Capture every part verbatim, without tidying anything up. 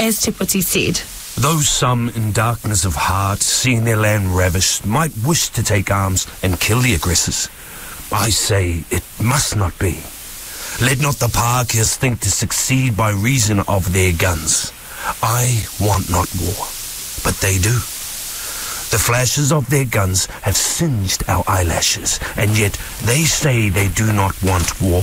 as Te Puti said. Though some in darkness of heart, seeing their land ravished, might wish to take arms and kill the aggressors, I say it must not be. Let not the Pākehās think to succeed by reason of their guns. I want not war, but they do. The flashes of their guns have singed our eyelashes, and yet they say they do not want war.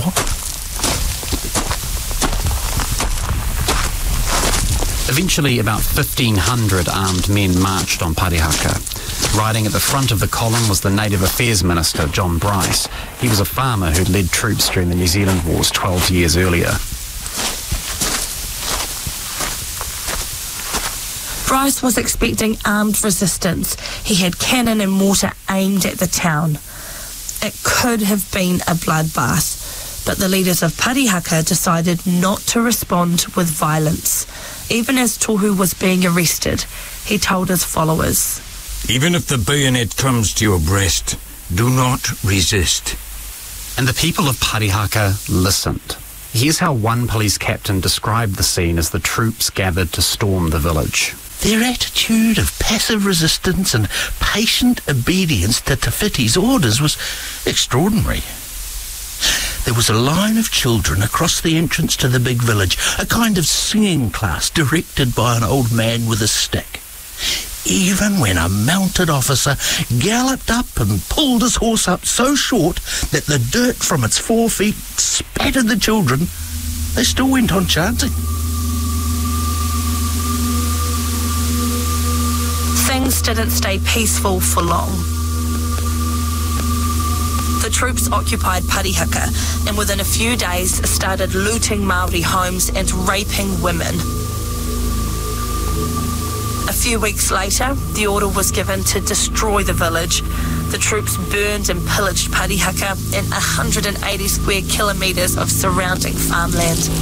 Eventually, about fifteen hundred armed men marched on Parihaka. Riding at the front of the column was the Native Affairs Minister, John Bryce. He was a farmer who'd led troops during the New Zealand Wars twelve years earlier. Bryce was expecting armed resistance. He had cannon and mortar aimed at the town. It could have been a bloodbath, but the leaders of Parihaka decided not to respond with violence. Even as Tohu was being arrested, he told his followers, "Even if the bayonet comes to your breast, do not resist." And the people of Parihaka listened. Here's how one police captain described the scene as the troops gathered to storm the village. Their attitude of passive resistance and patient obedience to Te Whiti's orders was extraordinary. There was a line of children across the entrance to the big village, a kind of singing class directed by an old man with a stick. Even when a mounted officer galloped up and pulled his horse up so short that the dirt from its forefeet spattered the children, they still went on chanting. Things didn't stay peaceful for long. The troops occupied Parihaka and within a few days started looting Māori homes and raping women. A few weeks later, the order was given to destroy the village. The troops burned and pillaged Parihaka and one hundred eighty square kilometres of surrounding farmland.